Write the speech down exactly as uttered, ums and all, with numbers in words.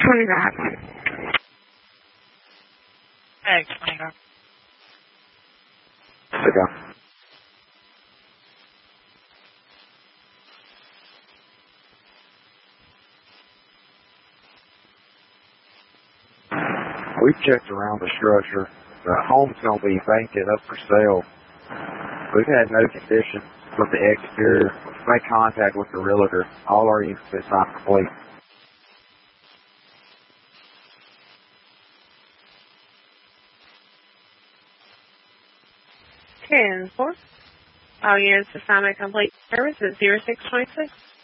twenty-five. Hey, twenty-five. Sit down. We've checked around the structure. The home's going to be painted up for sale. We've had no conditions with the exterior. We've made contact with the realtor. All our units are complete. ten four. All units assignment complete. Service at zero six twenty-six.